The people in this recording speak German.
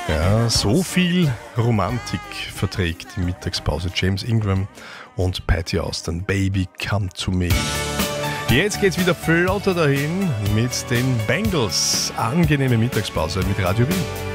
Ja, so viel Romantik verträgt die Mittagspause. James Ingram und Patty Austin, Baby Come to Me. Jetzt geht's wieder flotter dahin mit den Bangles. Angenehme Mittagspause mit Radio Wien.